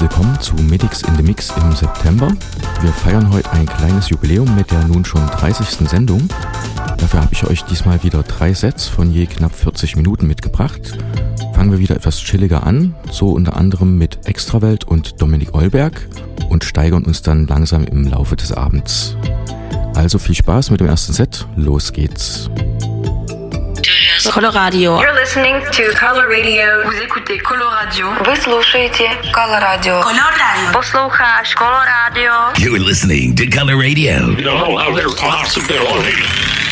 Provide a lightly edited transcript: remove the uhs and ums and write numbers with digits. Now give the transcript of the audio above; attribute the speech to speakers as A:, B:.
A: willkommen zu Medix in the Mix im September. Wir feiern heute ein kleines Jubiläum mit der nun schon 30. Sendung. Dafür habe ich euch diesmal wieder 3 Sets von je knapp 40 Minuten mitgebracht. Fangen wir wieder etwas chilliger an, so unter anderem mit Extrawelt und Dominik Eulberg und steigern uns dann langsam im Laufe des Abends. Also viel Spaß mit dem ersten Set, los geht's.
B: Coloradio.
C: You're listening to Color Radio.
D: Vous écoutez Coloradio.
C: Вы слушаете Color Radio.
B: Coloradio.
C: Послухаешь Color Radio.
E: You're listening to Color Radio.
F: No other possibility.